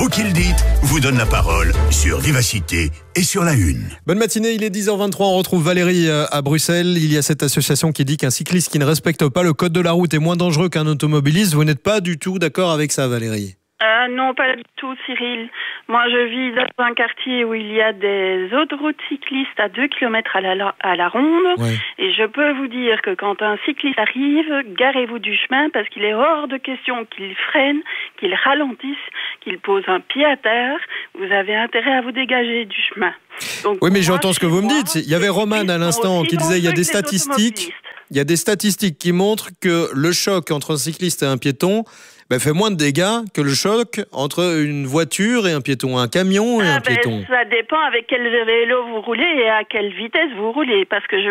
Vous qui le dites vous donne la parole sur Vivacité et sur La Une. Bonne matinée, il est 10h23, on retrouve Valérie à Bruxelles. Il y a cette association qui dit qu'un cycliste qui ne respecte pas le code de la route est moins dangereux qu'un automobiliste. Vous n'êtes pas du tout d'accord avec ça, Valérie? Non, pas du tout, Cyril. Moi, je vis dans un quartier où il y a des autoroutes cyclistes à 2 km à la ronde. Ouais. Et je peux vous dire que quand un cycliste arrive, garez-vous du chemin parce qu'il est hors de question qu'il freine, qu'il ralentisse, qu'il pose un pied à terre. Vous avez intérêt à vous dégager du chemin. Donc, Oui, mais moi, j'entends ce que vous me dites. Il y avait les Roman à cyclistes l'instant sont qui aussi disait il y a dangereux des que les statistiques. automobilistes. Il y a des statistiques qui montrent que le choc entre un cycliste et un piéton fait moins de dégâts que le choc entre une voiture et un piéton, un camion et un piéton. Ça dépend avec quel vélo vous roulez et à quelle vitesse vous roulez. Parce que je